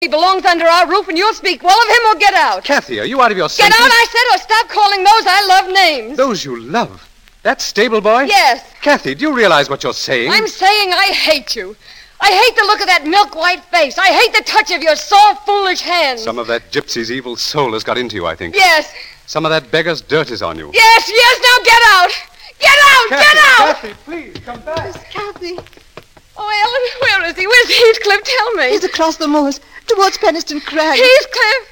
He belongs under our roof, and you'll speak well of him or get out. Kathy, are you out of your Get senses? out, I said, or stop calling those I love names. Those you love? That stable boy? Yes. Kathy, do you realize what you're saying? I'm saying I hate you. I hate the look of that milk-white face. I hate the touch of your soft, foolish hands. Some of that gypsy's evil soul has got into you, I think. Yes. Some of that beggar's dirt is on you. Yes, now get out. Get out, Kathy, get out. Kathy, please, come back. Miss Kathy. Oh, Ellen, where is he? Where's Heathcliff? Tell me. He's across the moors, towards Penistone Crag. Heathcliff.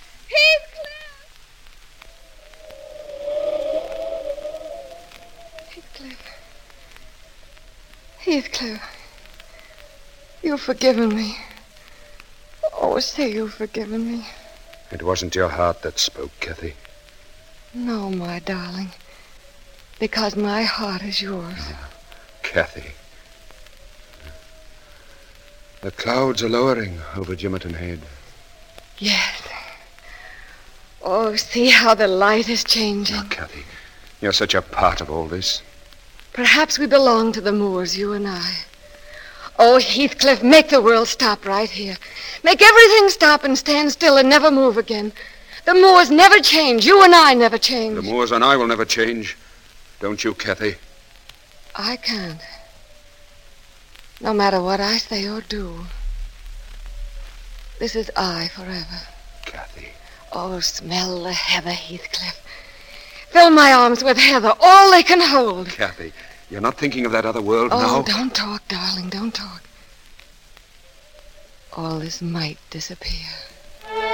Heathcliff, you've forgiven me. Oh, say you've forgiven me. It wasn't your heart that spoke, Kathy. No, my darling, because my heart is yours. Kathy. The clouds are lowering over Jimmerton Head. Yes. Oh, see how the light is changing. Now, Kathy, you're such a part of all this. Perhaps we belong to the moors, you and I. Oh, Heathcliff, make the world stop right here. Make everything stop and stand still and never move again. The moors never change. You and I never change. The moors and I will never change. Don't you, Kathy? I can't. No matter what I say or do. This is I forever. Kathy. Oh, smell the heather, Heathcliff. Fill my arms with heather, all they can hold. Kathy, you're not thinking of that other world Oh, now? don't talk, darling, don't talk. All this might disappear.